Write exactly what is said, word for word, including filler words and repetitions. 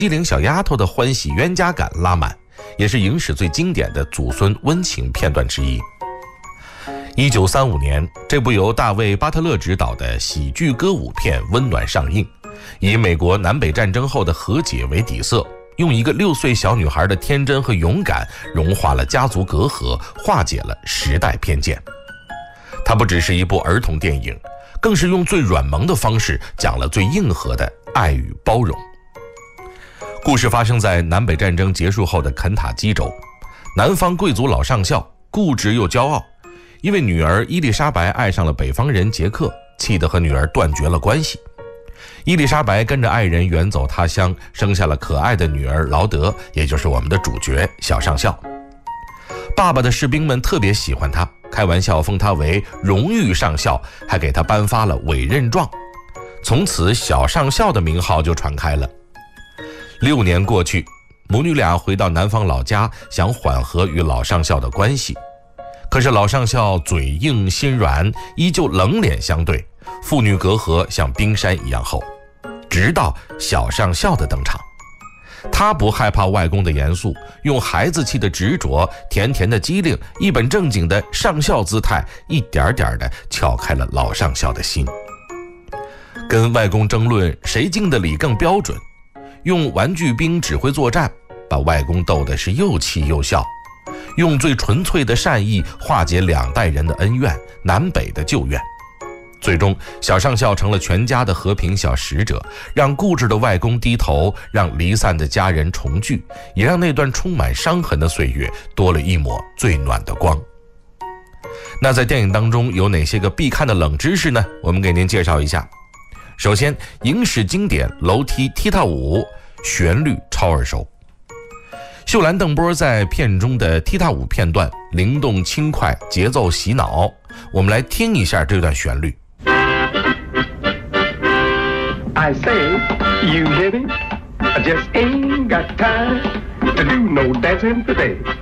机灵小丫头的欢喜冤家感拉满，也是影史最经典的祖孙温情片段之一。一九三五年，这部由大卫·巴特勒执导的喜剧歌舞片《温暖》上映，以美国南北战争后的和解为底色，用一个六岁小女孩的天真和勇敢，融化了家族隔阂，化解了时代偏见。它不只是一部儿童电影，更是用最软萌的方式讲了最硬核的爱与包容。故事发生在南北战争结束后的肯塔基州，南方贵族老上校固执又骄傲，因为女儿伊丽莎白爱上了北方人杰克，气得和女儿断绝了关系。伊丽莎白跟着爱人远走他乡，生下了可爱的女儿劳德，也就是我们的主角小上校。爸爸的士兵们特别喜欢他，开玩笑封他为荣誉上校，还给他颁发了委任状。从此小上校的名号就传开了。六年过去，母女俩回到南方老家，想缓和与老上校的关系。可是老上校嘴硬心软，依旧冷脸相对，父女隔阂像冰山一样厚。直到小上校的登场，他不害怕外公的严肃，用孩子气的执着，甜甜的机灵，一本正经的上校姿态，一点点的撬开了老上校的心。跟外公争论谁敬的礼更标准，用玩具兵指挥作战，把外公逗得是又气又笑，用最纯粹的善意化解两代人的恩怨，南北的旧怨。最终小上校成了全家的和平小使者，让固执的外公低头，让离散的家人重聚，也让那段充满伤痕的岁月多了一抹最暖的光。那在电影当中有哪些个必看的冷知识呢？我们给您介绍一下。首先，影史经典楼梯踢踏舞旋律超耳熟，秀兰邓波在片中的踢踏舞片段灵动轻快，节奏洗脑。我们来听一下这段旋律。 I say, you hear me? I just ain't got time to do no dancing today.